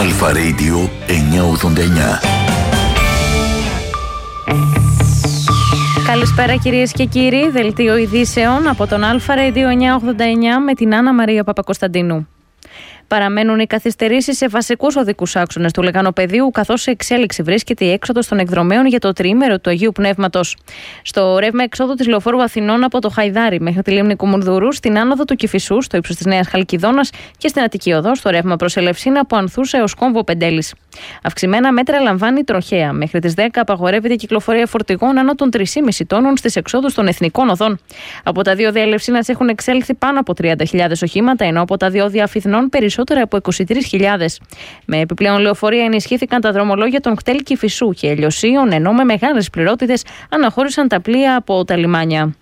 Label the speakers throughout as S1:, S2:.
S1: Αλφα Radio 989.
S2: Καλησπέρα κυρίες και κύριοι, δελτίο ειδήσεων από τον Αλφα Radio 989 με την Άννα Μαρία Παπακοσταντίνου. Παραμένουν οι καθυστερήσεις σε βασικούς οδικούς άξονες του Λεγανοπεδίου, καθώς σε εξέλιξη βρίσκεται η έξοδος των εκδρομέων για το τριήμερο του Αγίου Πνεύματος. Στο ρεύμα εξόδου της Λεωφόρου Αθηνών από το Χαϊδάρι μέχρι τη λίμνη Κουμουνδουρού, στην άνοδο του Κηφισού, στο ύψος της Νέας Χαλκιδόνας και στην Αττική Οδό, στο ρεύμα προς Ελευσίνα από Ανθούσα έως Κόμβο Πεντέλης. Αυξημένα μέτρα λαμβάνει η τροχέα. Μέχρι τις 10 απαγορεύεται η κυκλοφορία φορτηγών άνω των 3,5 τόνων στις εξόδους των εθνικών οδών. Από τα διόδια Ελευσίνας έχουν εξέλθει πάνω από 30.000 οχήματα, ενώ από τα διόδια Αφιθνών περισσότερα από 23.000. Με επιπλέον λεωφορεία ενισχύθηκαν τα δρομολόγια των Κτέλ Κηφισού και Ελιοσίων, ενώ με μεγάλες πληρότητες αναχώρησαν τα πλοία από τα λιμάνια.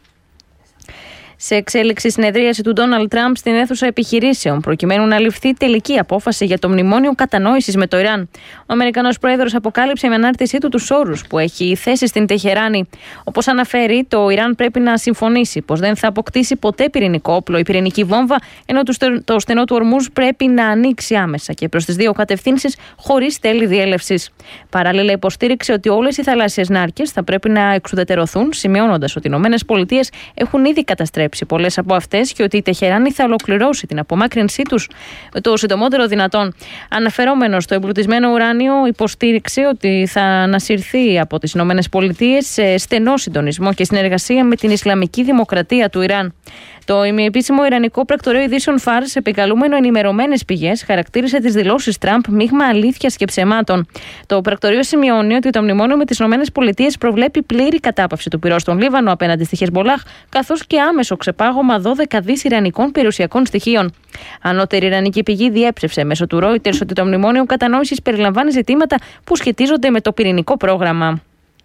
S2: Σε εξέλιξη συνεδρίαση του Ντόναλντ Τραμπ στην αίθουσα επιχειρήσεων, προκειμένου να ληφθεί τελική απόφαση για το μνημόνιο κατανόησης με το Ιράν. Ο Αμερικανός πρόεδρος αποκάλυψε με ανάρτησή του τους όρους που έχει θέσει στην Τεχεράνη. Όπως αναφέρει, το Ιράν πρέπει να συμφωνήσει πως δεν θα αποκτήσει ποτέ πυρηνικό όπλο ή πυρηνική βόμβα, ενώ το στενό του Ορμούζ πρέπει να ανοίξει άμεσα και προς τις δύο κατευθύνσεις χωρίς τέλη διέλευσης. Παράλληλα, υποστήριξε ότι όλες οι θαλάσσιες νάρκες θα πρέπει να εξουδετερωθούν, σημειώνοντας ότι οι ΗΠΑ έχουν ήδη καταστρέψει πολλές από αυτές και ότι η Τεχεράνη θα ολοκληρώσει την απομάκρυνσή τους το συντομότερο δυνατόν. Αναφερόμενος στο εμπλουτισμένο ουράνιο, υποστήριξε ότι θα ανασυρθεί από τις ΗΠΑ σε στενό συντονισμό και συνεργασία με την Ισλαμική Δημοκρατία του Ιράν. Το ημιεπίσημο Ιρανικό Πρακτορείο Ειδήσεων Φάρς, επικαλούμενο ενημερωμένες πηγές, χαρακτήρισε τις δηλώσεις Τραμπ μείγμα αλήθειας και ψεμάτων. Το πρακτορείο σημειώνει ότι το μνημόνιο με τις ΗΠΑ προβλέπει πλήρη κατάπαυση του πυρός στον Λίβανο απέναντι στη Χεσμολάχ, καθώς και άμεσο ξεπάγωμα 12 δις ιρανικών περιουσιακών στοιχείων. Ανώτερη ιρανική πηγή διέψευσε μέσω του Reuters ότι το μνημόνιο κατανόησης περιλαμβάνει ζητήματα που σχετίζονται με το πυρηνικό πρόγραμμα.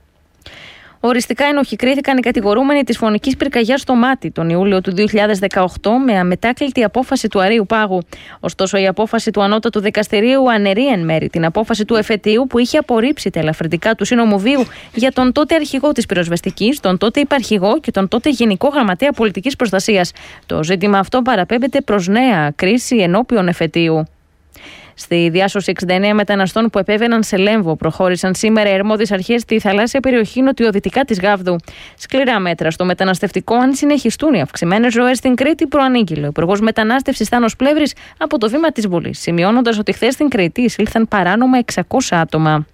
S2: Οριστικά ενοχικρίθηκαν οι κατηγορούμενοι της φωνικής πυρκαγιάς στο Μάτι τον Ιούλιο του 2018 με αμετάκλητη απόφαση του Αρείου Πάγου. Ωστόσο, η απόφαση του Ανώτατου Δικαστηρίου αναιρεί εν μέρη την απόφαση του εφετείου που είχε απορρίψει τα ελαφρυντικά του Σύνομου Βίου για τον τότε αρχηγό της πυροσβεστικής, τον τότε υπαρχηγό και τον τότε Γενικό Γραμματέα Πολιτικής Προστασίας. Το ζήτημα αυτό παραπέμπεται προς νέα κρίση ενώπιον εφετείου. Στη διάσωση 69 μεταναστών που επέβαιναν σε Λέμβο, προχώρησαν σήμερα οι αρμόδιες αρχές στη θαλάσσια περιοχή νοτιοδυτικά της Γάβδου. Σκληρά μέτρα στο μεταναστευτικό, αν συνεχιστούν οι αυξημένες ροές στην Κρήτη, προανήγγειλε ο Υπουργός Μετανάστευσης Θάνος Πλεύρης από το βήμα της Βουλής, σημειώνοντας ότι χθες στην Κρήτη εισήλθαν παράνομα 600 άτομα.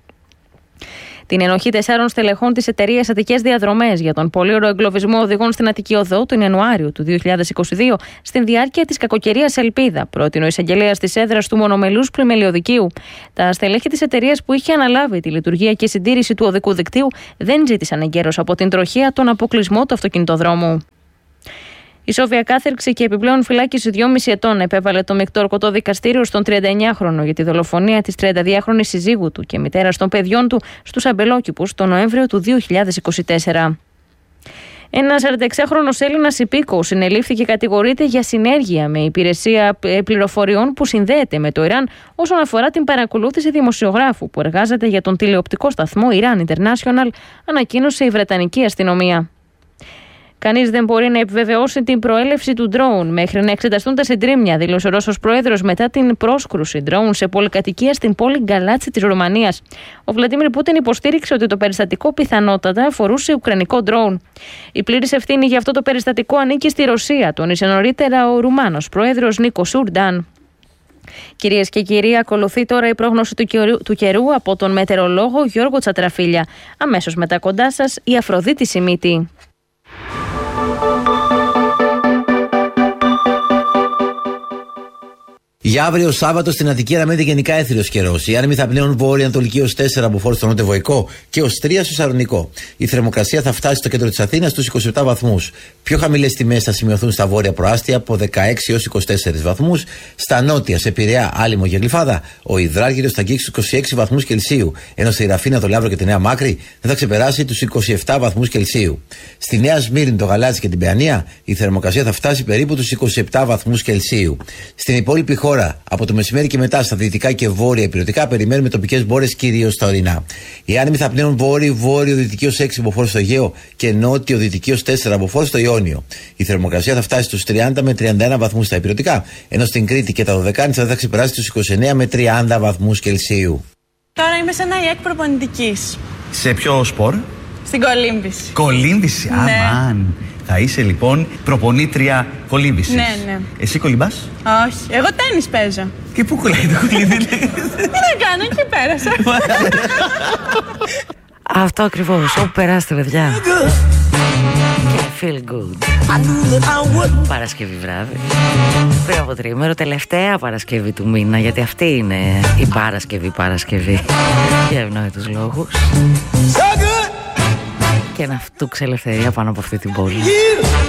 S2: Την ενοχή 4 στελεχών της εταιρείας Αττικές Διαδρομές για τον πολύωρο εγκλωβισμό οδηγών στην Αττική Οδό τον Ιανουάριο του 2022, στην διάρκεια της κακοκαιρίας Ελπίδα, πρότεινε ο εισαγγελέας της έδρας του μονομελούς πλημελιωδικίου. Τα στελέχη της εταιρείας που είχε αναλάβει τη λειτουργία και συντήρηση του οδικού δικτύου δεν ζήτησαν εγκαίρως από την τροχέα τον αποκλεισμό του αυτοκινητοδρόμου. Η Σόφια κάθερξη και επιπλέον φυλάκιση 2,5 ετών επέβαλε το μεικτό ορκωτό δικαστήριο στον 39χρονο για τη δολοφονία της 32χρονης συζύγου του και μητέρας των παιδιών του στους Αμπελόκηπους τον Νοέμβριο του 2024. Ένας 46χρονος Έλληνας υπήκοος συνελήφθη και κατηγορείται για συνέργεια με υπηρεσία πληροφοριών που συνδέεται με το Ιράν όσον αφορά την παρακολούθηση δημοσιογράφου που εργάζεται για τον τηλεοπτικό σταθμό Iran International, ανακοίνωσε η Βρετανική αστυνομία. Κανείς δεν μπορεί να επιβεβαιώσει την προέλευση του ντρόουν μέχρι να εξεταστούν τα συντρίμμια, δήλωσε ο Ρώσος πρόεδρος μετά την πρόσκρουση ντρόουν σε πολυκατοικία στην πόλη Γκαλάτση της Ρουμανίας. Ο Βλαντίμιρ Πούτιν υποστήριξε ότι το περιστατικό πιθανότατα αφορούσε ουκρανικό ντρόουν. Η πλήρης ευθύνη για αυτό το περιστατικό ανήκει στη Ρωσία, τόνισε νωρίτερα ο Ρουμάνος πρόεδρος Νίκο Σουρντάν. Κυρίες και κύριοι, ακολουθεί τώρα η πρόγνωση του καιρού από τον μετεωρολόγο Γιώργο Τσατραφίλια. Αμέσως μετά κοντά σας η Αφροδίτη Σιμίτη.
S3: Για αύριο Σάββατο στην Αττική αναμένεται γενικά έθριος καιρός. Οι άνεμοι θα πνέουν βόρεια-ανατολική ως 4 από φόρ στο νότιο-βοϊκό και ως 3 στο Σαλονικό. Η θερμοκρασία θα φτάσει στο κέντρο της Αθήνας στους 27 βαθμούς. Πιο χαμηλές τιμές θα σημειωθούν στα βόρεια προάστια από 16 έως 24 βαθμούς. Στα νότια, σε Πειραιά, Άλυμο και Γλυφάδα, ο υδράργυρος θα αγγίξει τους 26 βαθμούς Κελσίου. Ενώ στη Ραφίνα, το Λαύρο και τη Νέα Μάκρη δεν θα ξεπεράσει τους 27 βαθμούς Κελσίου. Στη Νέα Σμύρνη, το Γαλάτσι και την Παιανία, η θερμοκρασία θα φτάσει περίπου τους 27 βαθμούς Κελσίου. Στην υπόλοιπη χώρα χώρα. Από το μεσημέρι και μετά στα δυτικά και βόρεια ηπειρωτικά περιμένουμε τοπικές μπόρες κυρίως στα ορεινά. Οι άνεμοι θα πνέουν βόρειο-δυτική ως 6 μποφόρ στο Αιγαίο και νότιο-δυτική ως 4 μποφόρ στο Ιόνιο. Η θερμοκρασία θα φτάσει στους 30 με 31 βαθμούς στα ηπειρωτικά, ενώ στην Κρήτη και τα Δωδεκάνησα θα ξεπεράσει τους 29 με 30 βαθμούς Κελσίου.
S4: Τώρα είμαι σε ένα ΙΕΚ προπονητικής.
S5: Σε ποιο σπορ?
S4: Στην κολύμβηση.
S5: Κολύμβηση,
S4: Ναι.
S5: αμάν. Θα είσαι λοιπόν προπονήτρια κολύμβησης.
S4: Ναι.
S5: Εσύ κολυμπάς?
S4: Όχι, εγώ τένις παίζω.
S5: Και πού κολλάει το κολύμβη?
S4: Τι να κάνω, εκεί πέρασα.
S6: Αυτό ακριβώς, όπου περάστε παιδιά. Και feel good. Παρασκευή βράδυ. Πριν από τριήμερο, τελευταία Παρασκευή του μήνα, γιατί αυτή είναι η Παρασκευή. Για ευνόητους λόγους. Και να φτούξει ελευθερία πάνω από αυτή την πόλη.